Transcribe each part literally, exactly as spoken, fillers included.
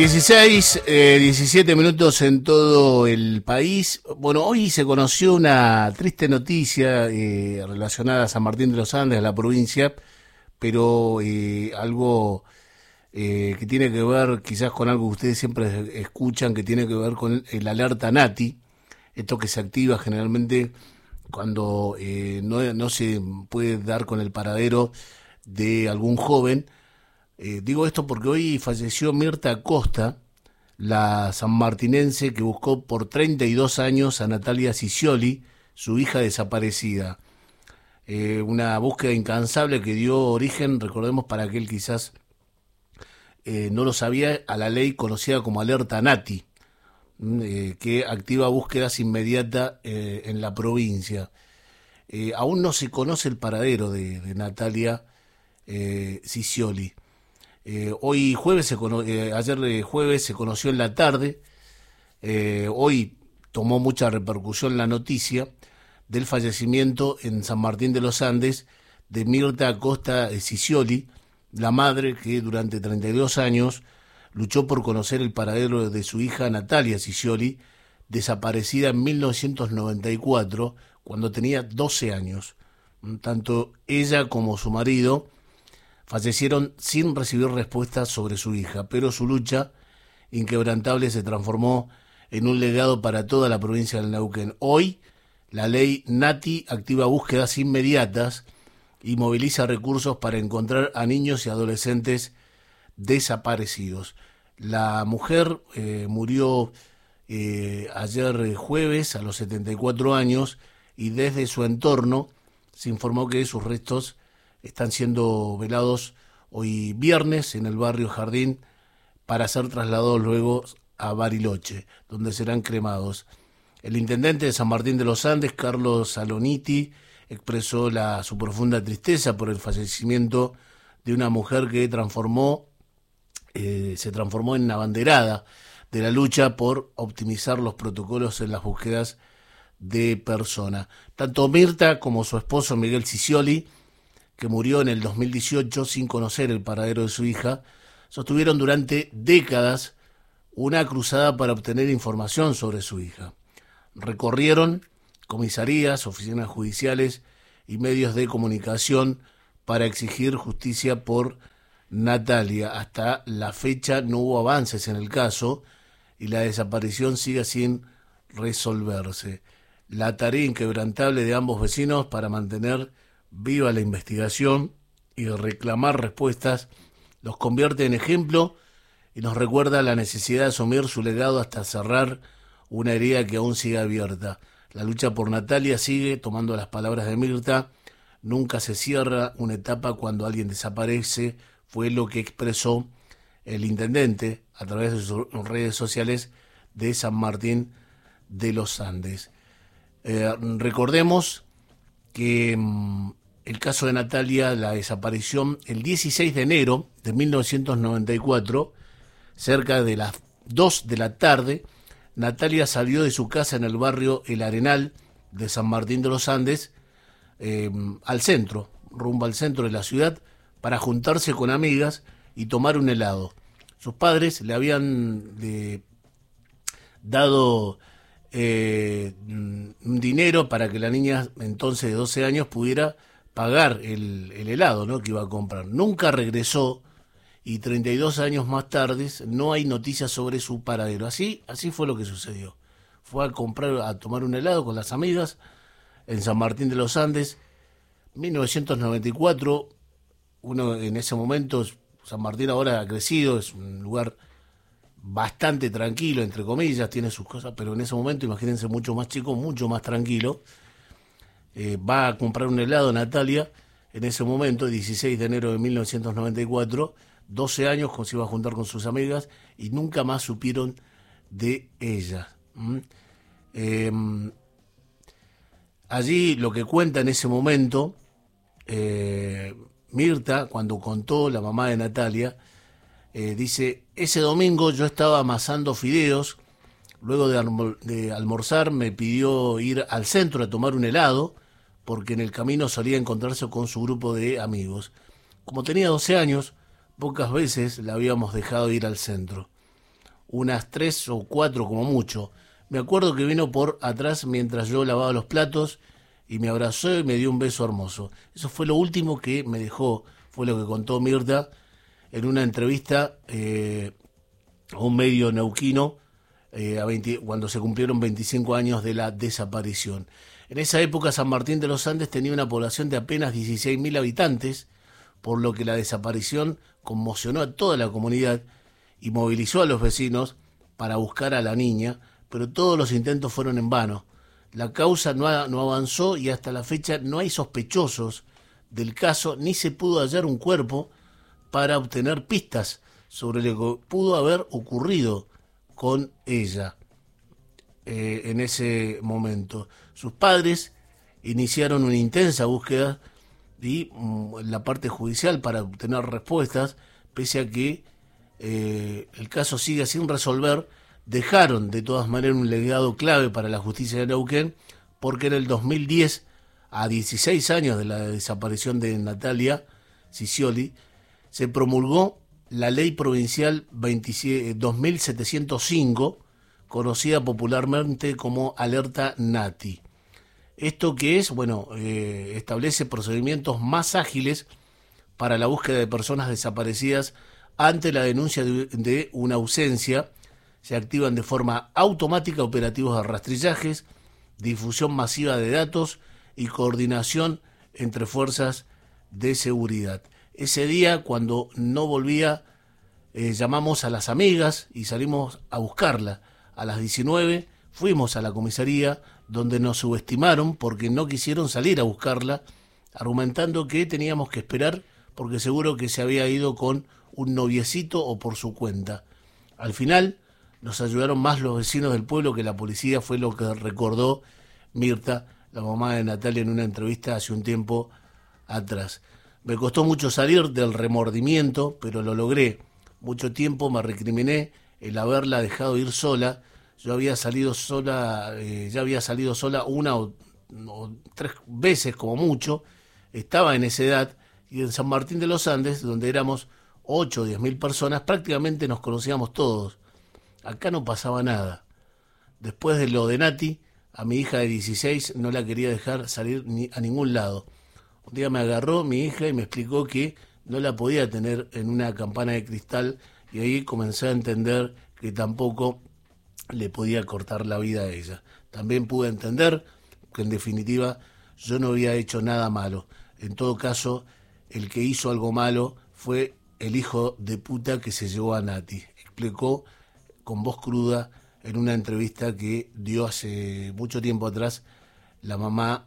dieciséis, eh, diecisiete minutos en todo el país. Bueno, hoy se conoció una triste noticia eh, relacionada a San Martín de los Andes, a la provincia, pero eh, algo eh, que tiene que ver quizás con algo que ustedes siempre escuchan, que tiene que ver con el alerta Nati, esto que se activa generalmente cuando eh, no, no se puede dar con el paradero de algún joven. Eh, digo esto porque hoy falleció Mirta Acosta, la sanmartinense que buscó por treinta y dos años a Natalia Ciccioli, su hija desaparecida. Eh, una búsqueda incansable que dio origen, recordemos para aquel quizás eh, no lo sabía, a la ley conocida como Alerta Nati, eh, que activa búsquedas inmediatas eh, en la provincia. Eh, aún no se conoce el paradero de, de Natalia eh, Ciccioli. Eh, hoy jueves, se cono eh, ayer eh, jueves se conoció en la tarde, eh, hoy tomó mucha repercusión la noticia del fallecimiento en San Martín de los Andes de Mirta Acosta Ciccioli, la madre que durante treinta y dos años luchó por conocer el paradero de su hija Natalia Ciccioli, desaparecida en mil novecientos noventa y cuatro, cuando tenía doce años. Tanto ella como su marido fallecieron sin recibir respuestas sobre su hija, pero su lucha inquebrantable se transformó en un legado para toda la provincia del Neuquén. Hoy, la ley Nati activa búsquedas inmediatas y moviliza recursos para encontrar a niños y adolescentes desaparecidos. La mujer eh, murió eh, ayer jueves a los setenta y cuatro años y desde su entorno se informó que sus restos están siendo velados hoy viernes en el barrio Jardín para ser trasladados luego a Bariloche, donde serán cremados. El intendente de San Martín de los Andes, Carlos Saloniti, expresó la, su profunda tristeza por el fallecimiento de una mujer que transformó, eh, se transformó en abanderada de la lucha por optimizar los protocolos en las búsquedas de personas. Tanto Mirta como su esposo Miguel Ciccioli, que murió en el dos mil dieciocho sin conocer el paradero de su hija, sostuvieron durante décadas una cruzada para obtener información sobre su hija. Recorrieron comisarías, oficinas judiciales y medios de comunicación para exigir justicia por Natalia. Hasta la fecha no hubo avances en el caso y la desaparición sigue sin resolverse. La tarea inquebrantable de ambos vecinos para mantener viva la investigación y reclamar respuestas los convierte en ejemplo y nos recuerda la necesidad de asumir su legado hasta cerrar una herida que aún sigue abierta. La lucha por Natalia sigue, tomando las palabras de Mirta, nunca se cierra una etapa cuando alguien desaparece, fue lo que expresó el intendente a través de sus redes sociales de San Martín de los Andes. Eh, recordemos que mmm, el caso de Natalia, la desaparición el dieciséis de enero de mil novecientos noventa y cuatro, cerca de las dos de la tarde, Natalia salió de su casa en el barrio El Arenal de San Martín de los Andes, eh, al centro, rumbo al centro de la ciudad, para juntarse con amigas y tomar un helado. Sus padres le habían de, dado eh, un dinero para que la niña, entonces de doce años, pudiera pagar el, el helado, ¿no?, que iba a comprar. Nunca regresó y treinta y dos años más tarde no hay noticias sobre su paradero. Así, así fue lo que sucedió. Fue a comprar, a tomar un helado con las amigas en San Martín de los Andes, mil novecientos noventa y cuatro. Uno en ese momento, San Martín ahora ha crecido, es un lugar bastante tranquilo, entre comillas, tiene sus cosas, pero en ese momento, imagínense, mucho más chico, mucho más tranquilo. Eh, va a comprar un helado Natalia en ese momento, dieciséis de enero de mil novecientos noventa y cuatro, doce años, se iba a juntar con sus amigas y nunca más supieron de ella. ¿Mm? Eh, allí lo que cuenta en ese momento eh, Mirta, cuando contó, la mamá de Natalia, eh, dice: ese domingo yo estaba amasando fideos, luego de, almo de almorzar me pidió ir al centro a tomar un helado, porque en el camino solía encontrarse con su grupo de amigos. Como tenía doce años, pocas veces la habíamos dejado ir al centro. unas tres o cuatro como mucho. Me acuerdo que vino por atrás mientras yo lavaba los platos y me abrazó y me dio un beso hermoso. Eso fue lo último que me dejó, fue lo que contó Mirta en una entrevista eh, a un medio neuquino eh, a veinte, cuando se cumplieron veinticinco años de la desaparición. En esa época San Martín de los Andes tenía una población de apenas dieciséis mil habitantes, por lo que la desaparición conmocionó a toda la comunidad y movilizó a los vecinos para buscar a la niña, pero todos los intentos fueron en vano. La causa no, ha, no avanzó y hasta la fecha no hay sospechosos del caso, ni se pudo hallar un cuerpo para obtener pistas sobre lo que pudo haber ocurrido con ella eh, en ese momento. Sus padres iniciaron una intensa búsqueda y mm, en la parte judicial para obtener respuestas, pese a que eh, el caso sigue sin resolver. Dejaron de todas maneras un legado clave para la justicia de Neuquén, porque en el dos mil diez, a dieciséis años de la desaparición de Natalia Cicioli, se promulgó la ley provincial dos mil setecientos cinco, conocida popularmente como Alerta Nati. ¿Esto qué es? Bueno, eh, establece procedimientos más ágiles para la búsqueda de personas desaparecidas ante la denuncia de, de una ausencia. Se activan de forma automática operativos de rastrillajes, difusión masiva de datos y coordinación entre fuerzas de seguridad. Ese día, cuando no volvía, eh, llamamos a las amigas y salimos a buscarla. A las diecinueve fuimos a la comisaría, donde nos subestimaron porque no quisieron salir a buscarla, argumentando que teníamos que esperar porque seguro que se había ido con un noviecito o por su cuenta. Al final nos ayudaron más los vecinos del pueblo que la policía, fue lo que recordó Mirta, la mamá de Natalia, en una entrevista hace un tiempo atrás. Me costó mucho salir del remordimiento, pero lo logré. Mucho tiempo me recriminé el haberla dejado ir sola. Yo había salido sola, eh, ya había salido sola una o, o tres veces como mucho. Estaba en esa edad y en San Martín de los Andes, donde éramos ocho o diez mil personas, prácticamente nos conocíamos todos. Acá no pasaba nada. Después de lo de Nati, a mi hija de dieciséis no la quería dejar salir ni a ningún lado. Un día me agarró mi hija y me explicó que no la podía tener en una campana de cristal, y ahí comencé a entender que tampoco le podía cortar la vida a ella. También pude entender que en definitiva yo no había hecho nada malo. En todo caso, el que hizo algo malo fue el hijo de puta que se llevó a Nati, explicó con voz cruda en una entrevista que dio hace mucho tiempo atrás la mamá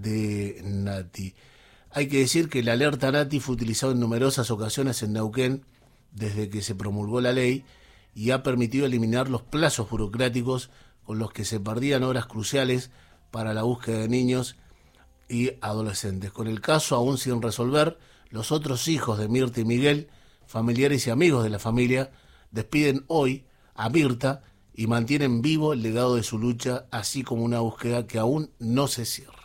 de Nati. Hay que decir que la alerta Nati fue utilizada en numerosas ocasiones en Neuquén desde que se promulgó la ley y ha permitido eliminar los plazos burocráticos con los que se perdían horas cruciales para la búsqueda de niños y adolescentes. Con el caso aún sin resolver, los otros hijos de Mirta y Miguel, familiares y amigos de la familia, despiden hoy a Mirta y mantienen vivo el legado de su lucha, así como una búsqueda que aún no se cierra.